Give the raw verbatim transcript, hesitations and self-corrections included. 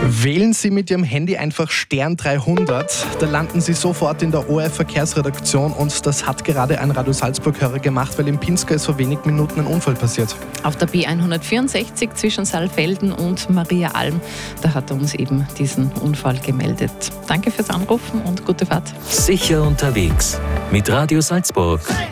Wählen Sie mit Ihrem Handy einfach Stern dreihundert, da landen Sie sofort in der O R F-Verkehrsredaktion und das hat gerade ein Radio Salzburg-Hörer gemacht, weil in Pinzgau ist vor wenigen Minuten ein Unfall passiert. Auf der B hundertvierundsechzig zwischen Saalfelden und Mariaalm, da hat er uns eben diesen Unfall gemeldet. Danke fürs Anrufen und gute Fahrt. Sicher unterwegs mit Radio Salzburg.